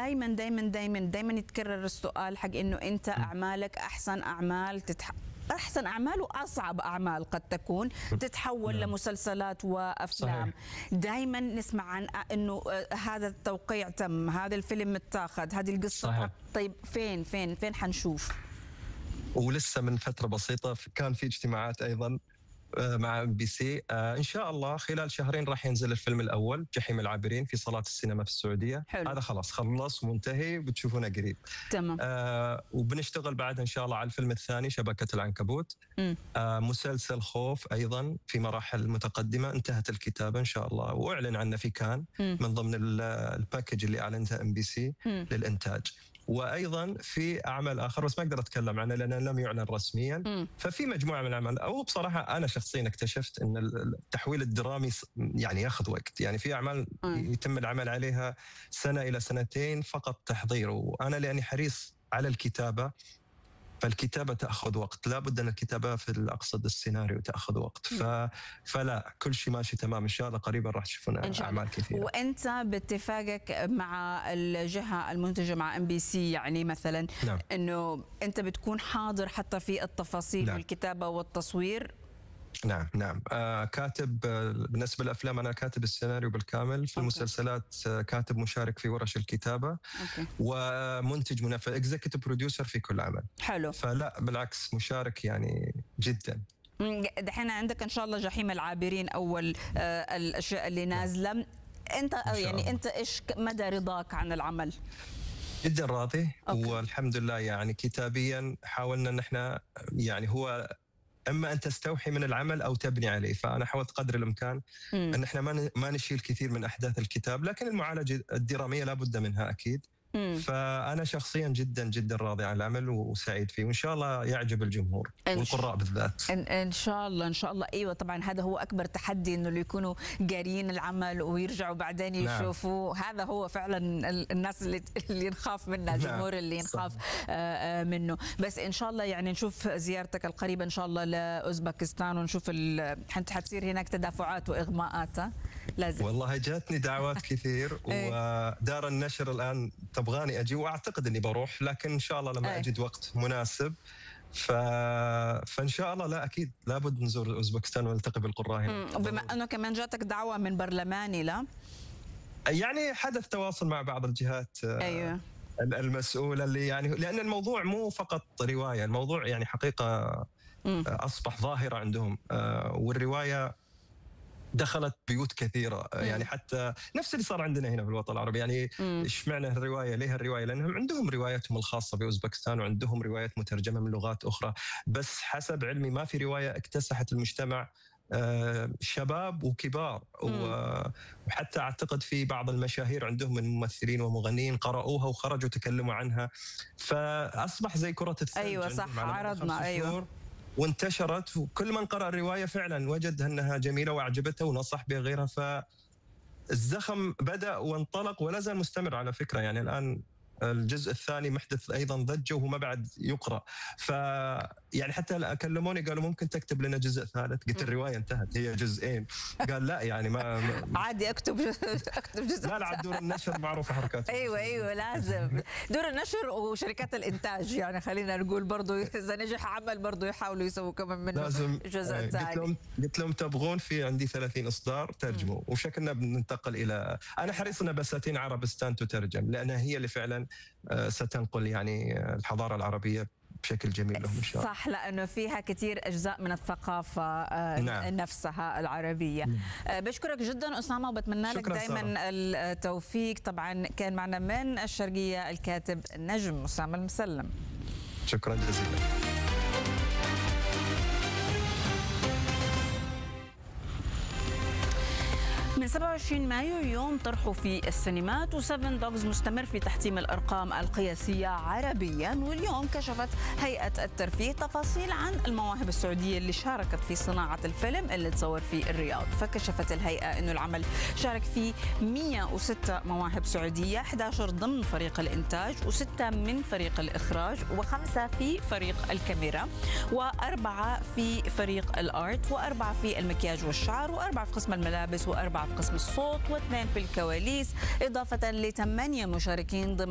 دائما دائما دائما دائما يتكرر السؤال حق انه انت اعمالك احسن اعمال احسن اعمال واصعب اعمال قد تكون تتحول لمسلسلات وافلام. دائما نسمع عن انه هذا التوقيع تم، هذا الفيلم متاخذ، هذه القصه. طيب فين حنشوف؟ ولسه من فتره بسيطه كان في اجتماعات ايضا مع MBC. ان شاء الله خلال شهرين راح ينزل الفيلم الاول جحيم العابرين في صالات السينما في السعوديه. حلو. هذا خلاص خلص ومنتهي، بتشوفونه قريب. تمام. وبنشتغل بعد ان شاء الله على الفيلم الثاني شبكه العنكبوت. مسلسل خوف ايضا في مراحل متقدمه، انتهت الكتابه ان شاء الله واعلن عنه في كان من ضمن الباكج اللي اعلنتها MBC للانتاج. وايضا في اعمال اخر بس ما اقدر اتكلم عنه لانه لم يعلن رسميا. ففي مجموعه من الاعمال، او بصراحه انا شخصيا اكتشفت ان التحويل الدرامي يعني ياخذ وقت، يعني في اعمال يتم العمل عليها سنه الى سنتين فقط تحضير، وانا لاني حريص على الكتابه فالكتابه تاخذ وقت، لابد ان الكتابه في اقصد السيناريو تاخذ وقت. فلا كل شيء ماشي تمام، ان شاء الله قريبا راح تشوفون اعمال كثيره. وانت باتفاقك مع الجهه المنتجه مع MBC يعني مثلا نعم. انه انت بتكون حاضر حتى في التفاصيل نعم. والكتابه والتصوير. نعم. كاتب بالنسبه للافلام انا كاتب السيناريو بالكامل، في المسلسلات كاتب مشارك في ورش الكتابه. ومنتج منفذ اكزيكتيف بروديوسر في كل عمل. حلو. فلا بالعكس مشارك يعني جدا. دحين عندك ان شاء الله جحيم العابرين اول الاشياء اللي نازله. انت يعني انت ايش مدى رضاك عن العمل؟ جدا راضي. والحمد لله يعني كتابيا حاولنا ان احنا يعني هو اما ان تستوحي من العمل او تبني عليه، فانا حاولت قدر الامكان ان احنا ما نشيل كثير من احداث الكتاب، لكن المعالجه الدراميه لابد منها اكيد. فانا شخصيا جدا جدا راضي عن العمل وسعيد فيه، وان شاء الله يعجب الجمهور والقراء بالذات. ان شاء الله ان شاء الله. ايوه طبعا هذا هو اكبر تحدي، انه يكونوا قاريين العمل ويرجعوا بعدين يشوفوا. نعم. هذا هو فعلا الناس اللي نخاف منها، الجمهور اللي نخاف منه. بس ان شاء الله يعني نشوف زيارتك القريبه ان شاء الله لاوزبكستان، ونشوف حتصير هناك تدافعات واغماءات. لازم. والله جاتني دعوات كثير ودار النشر الان تبغاني اجي، واعتقد اني بروح، لكن ان شاء الله لما اجد وقت مناسب فان شاء الله لا اكيد لابد نزور اوزبكستان ونلتقي بالقراء هنا. وبما انه كمان جاتك دعوه من برلماني، لا يعني حدث تواصل مع بعض الجهات ايوه المسؤوله اللي يعني لان الموضوع مو فقط روايه، الموضوع يعني حقيقه اصبح ظاهره عندهم. والروايه دخلت بيوت كثيره، يعني حتى نفس اللي صار عندنا هنا في الوطن العربي. يعني اشمعنى الروايه؟ ليه الروايه؟ لانهم عندهم رواياتهم الخاصه باوزبكستان وعندهم روايات مترجمه من لغات اخرى، بس حسب علمي ما في روايه اكتسحت المجتمع، شباب وكبار. وحتى اعتقد في بعض المشاهير عندهم من ممثلين ومغنيين قرأوها وخرجوا تكلموا عنها، فاصبح زي كرة الثلج. ايوه صح، عرضنا ايوه وانتشرت، وكل من قرأ الرواية فعلا وجد أنها جميلة وأعجبته ونصح بها غيرها. فالزخم بدأ وانطلق ولا زال مستمر على فكرة. يعني الآن الجزء الثاني محدث أيضا ضجة وهو ما بعد يقرأ. يعني حتى كلموني قالوا ممكن تكتب لنا جزء ثالث. قلت الرواية انتهت، هي جزئين. قال لا يعني ما عادي اكتب جزء. لا لا، دور النشر معروفة حركات. ايوه لازم دور النشر وشركات الانتاج، يعني خلينا نقول برضه اذا نجح عمل برضه يحاولوا يسووا كمان منه لازم جزء ثاني. قلت لهم تبغون في عندي 30 اصدار ترجموا، وشكلنا بننتقل الى انا حريص ان بساتين عربستان تترجم، لانها هي اللي فعلا ستنقل يعني الحضاره العربيه بشكل جميل لهم ان شاء الله. صح، لانه فيها كثير اجزاء من الثقافه نعم. نفسها العربيه. بشكرك جدا اسامه، وبتمنى لك دائما التوفيق. طبعا كان معنا من الشرقيه الكاتب النجم اسامه المسلم. شكرا جزيلا. من 27 مايو يوم طرحه في السينمات، و7 دوغز مستمر في تحطيم الأرقام القياسية عربيا. واليوم كشفت هيئة الترفيه تفاصيل عن المواهب السعودية اللي شاركت في صناعة الفيلم اللي تصور في الرياض. فكشفت الهيئة أنه العمل شارك فيه 106 مواهب سعودية، 11 ضمن فريق الإنتاج، و6 من فريق الإخراج، و5 في فريق الكاميرا، و4 في فريق الآرت، و4 في المكياج والشعر، و4 في قسم الملابس، و4 في قسم الصوت، و2 في الكواليس، إضافة ل8 مشاركين ضمن